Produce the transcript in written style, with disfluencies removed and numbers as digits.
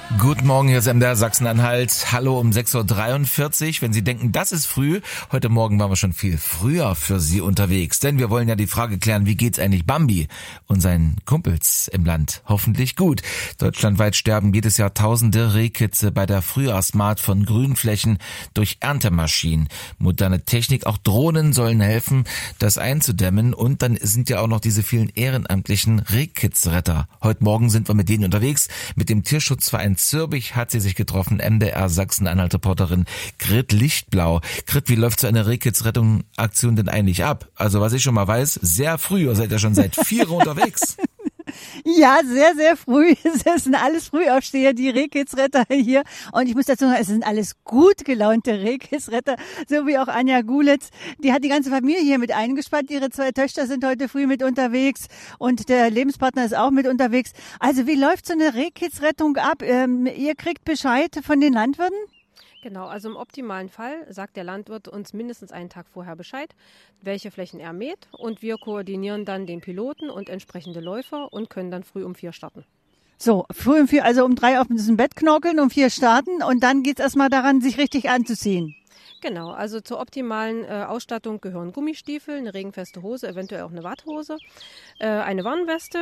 Guten Morgen, hier ist MDR Sachsen-Anhalt. Hallo um 6.43 Uhr. Wenn Sie denken, das ist früh, heute Morgen waren wir schon viel früher für Sie unterwegs. Denn wir wollen ja die Frage klären, wie geht's eigentlich Bambi und seinen Kumpels im Land? Hoffentlich gut. Deutschlandweit sterben jedes Jahr tausende Rehkitze bei der Frühjahrsmahd von Grünflächen durch Erntemaschinen. Moderne Technik, auch Drohnen sollen helfen, das einzudämmen. Und dann sind ja auch noch diese vielen ehrenamtlichen Rehkitzretter. Heute Morgen sind wir mit denen unterwegs, mit dem Tierschutzverein Zürbich hat sie sich getroffen, MDR Sachsen-Anhalt-Reporterin Grit Lichtblau. Grit, wie läuft so eine Rehkitz-Rettung-Aktion denn eigentlich ab? Also was ich schon mal weiß, sehr früh, ihr seid ja schon seit 4 Uhr unterwegs. Ja, sehr, sehr früh. Es sind alles Frühaufsteher, die Rehkitzretter hier. Und ich muss dazu sagen, es sind alles gut gelaunte Rehkitzretter, so wie auch Anja Gulitz. Die hat die ganze Familie hier mit eingespannt. Ihre 2 Töchter sind heute früh mit unterwegs und der Lebenspartner ist auch mit unterwegs. Also wie läuft so eine Rehkitzrettung ab? Ihr kriegt Bescheid von den Landwirten? Genau, also im optimalen Fall sagt der Landwirt uns mindestens einen Tag vorher Bescheid, welche Flächen er mäht, und wir koordinieren dann den Piloten und entsprechende Läufer und können dann früh um 4 starten. So, früh um 4, also um 3 auf dem Bett knorkeln, um 4 starten und dann geht's erstmal daran, sich richtig anzuziehen. Genau, also zur optimalen Ausstattung gehören Gummistiefel, eine regenfeste Hose, eventuell auch eine Watthose, eine Warnweste